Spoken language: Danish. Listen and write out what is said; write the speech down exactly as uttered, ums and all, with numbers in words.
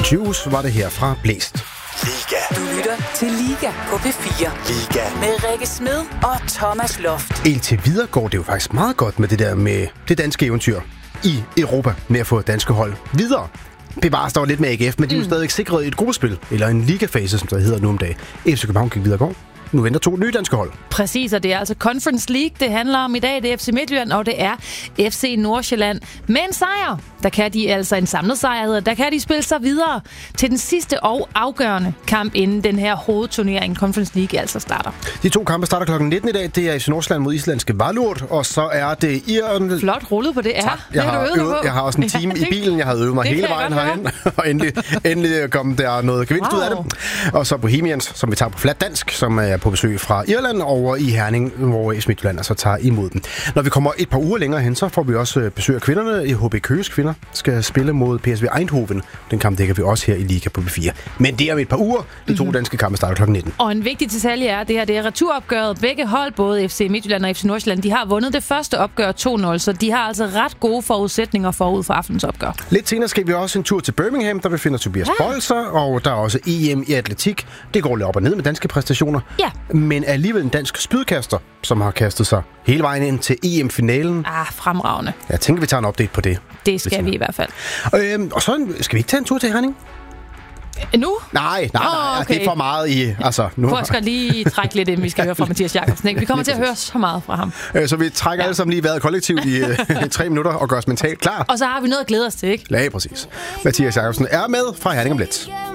Shoes var det her fra Blæst. Liga. Du lytter til Liga på P fire. Liga. Med Rikke Smed og Thomas Loft. Indtil videre går det jo faktisk meget godt med det der med det danske eventyr i Europa med at få danske hold videre. Bevares der var lidt med A G F, men de er jo mm. stadig sikret et gruppespil, eller en ligafase, som det hedder nu om dagen. F C København gik videre går. Nu venter to nye danske hold. Præcis, og det er altså Conference League, det handler om i dag. Det er F C Midtjylland, og det er F C Nordsjælland. Med en sejr, der kan de altså en samlet sejr, hedder, der kan de spille sig videre til den sidste og afgørende kamp, inden den her hovedturnering Conference League altså starter. De to kampe starter klokken nitten i dag. Det er F C Nordsjælland mod islandske Vejlurt, og så er det Irland. Flot rullet på det er. Tak. Jeg, har øvet, øvet, jeg har også en time i bilen. Jeg har øvet mig hele vejen herhen, og endelig, endelig kom der noget gevinst wow. ud af det. Og så Bohemians, som vi tager på flat dansk, som er på besøg fra Irland over i Herning, hvor F C Midtjylland altså tager imod dem. Når vi kommer et par uger længere hen, så får vi også besøg af kvinderne. I H B Køges kvinder skal spille mod P S V Eindhoven. Den kamp dækker vi også her i Liga på P fire. Men det er om et par uger. De to mm-hmm. danske kampe starter klokken nitten. Og en vigtig detalje er, at det her det er returopgøret. Begge hold, både F C Midtjylland og F C Nordsjælland, de har vundet det første opgør to nul, så de har altså ret gode forudsætninger forud for aftenens opgør. Lidt senere skal vi også en tur til Birmingham, der befinder Tobias ja. Bolser, og der er også E M i atletik. Det går lidt op og ned med danske præstationer. Ja. Men alligevel en dansk spydkaster, som har kastet sig hele vejen ind til E M-finalen. Ah, fremragende. Jeg tænker, vi tager en update på det. Det skal vi i hvert fald. Og, øhm, og så skal vi ikke tage en tur til Herning? Nu? Nej, nej, nej. Oh, okay. Det er for meget i... Altså, nu. Prøv at lige trække lidt ind, vi skal høre fra Mathias Jacobsen. Vi kommer til at høre så meget fra ham. Så vi trækker ja. alle sammen lige vejret kollektivt i uh, tre minutter og gør os mentalt klar. Og så har vi noget at glæde os til, ikke? Ja, præcis. Mathias Jacobsen er med fra Herning om lidt.